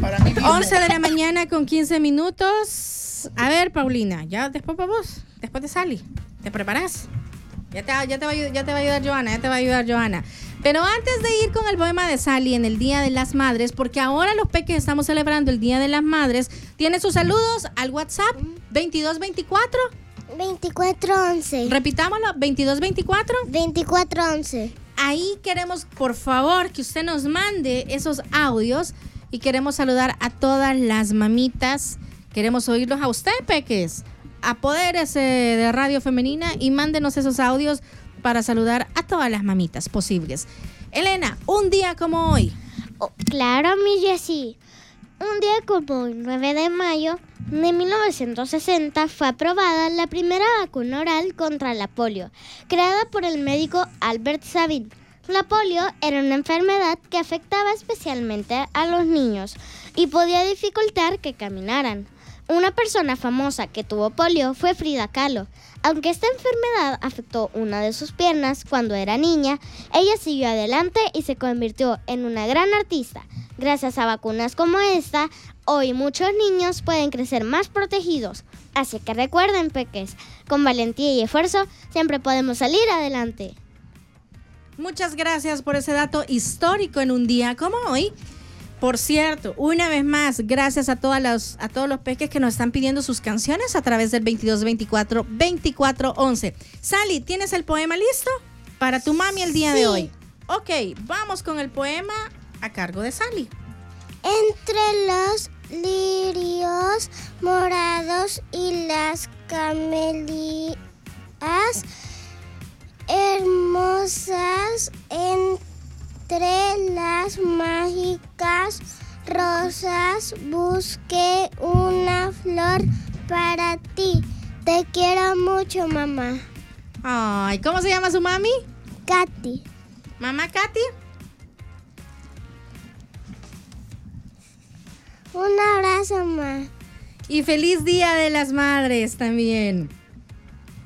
para mí mismo. 11 de la mañana con 15 minutos. A ver, Paulina, ya después para vos, después de Sally. ¿Te preparas? Ya te va a ayudar Johanna, Pero antes de ir con el poema de Sally en el Día de las Madres, porque ahora los peques estamos celebrando el Día de las Madres, tiene sus saludos al WhatsApp 2224 2411. Repitámoslo, 2224 2411. Ahí queremos, por favor, que usted nos mande esos audios y queremos saludar a todas las mamitas. Queremos oírlos a usted, peques. Apodérese de Radio Femenina y mándenos esos audios para saludar a todas las mamitas posibles. Elena, un día como hoy. Oh, claro, mi Jessie. Un día como hoy, 9 de mayo de 1960, fue aprobada la primera vacuna oral contra la polio, creada por el médico Albert Sabin. La polio era una enfermedad que afectaba especialmente a los niños y podía dificultar que caminaran. Una persona famosa que tuvo polio fue Frida Kahlo. Aunque esta enfermedad afectó una de sus piernas cuando era niña, ella siguió adelante y se convirtió en una gran artista. Gracias a vacunas como esta, hoy muchos niños pueden crecer más protegidos. Así que recuerden, peques, con valentía y esfuerzo siempre podemos salir adelante. Muchas gracias por ese dato histórico en un día como hoy. Por cierto, una vez más, gracias a todos los peques que nos están pidiendo sus canciones a través del 2224-2411. Sally, ¿tienes el poema listo para tu mami el día de hoy? Ok, vamos con el poema a cargo de Sally. Entre los lirios morados y las camelias hermosas, entre las mágicas rosas, busqué una flor para ti. Te quiero mucho, mamá. Ay, ¿cómo se llama su mami? Katy. Mamá Katy. Un abrazo, mamá. Y feliz Día de las Madres también.